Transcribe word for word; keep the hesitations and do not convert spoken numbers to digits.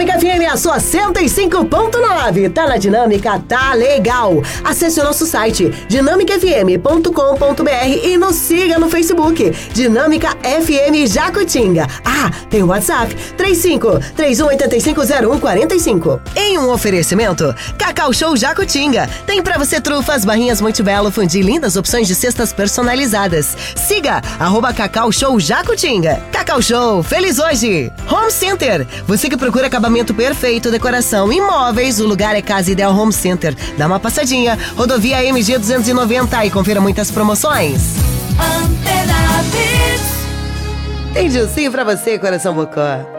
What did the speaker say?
Dinâmica F M, a sua cento e cinco ponto nove. Tá na Dinâmica, tá legal. Acesse o nosso site dinâmica f m ponto com ponto b r e nos siga no Facebook. Dinâmica F M Jacutinga. Ah, tem o WhatsApp três cinco três um oito cinco zero um quatro cinco. Em um oferecimento, Cacau Show Jacutinga. Tem pra você trufas, barrinhas Montebello, fundi, lindas opções de cestas personalizadas. Siga, arroba Cacau Show Jacutinga. Cacau Show, feliz hoje! Home Center, você que procura acabamento perfeito, decoração, imóveis, o lugar é Casa Ideal Home Center. Dá uma passadinha, rodovia M G duzentos e noventa e confira muitas promoções. Antena Tem Dilcinho pra você, coração bocó.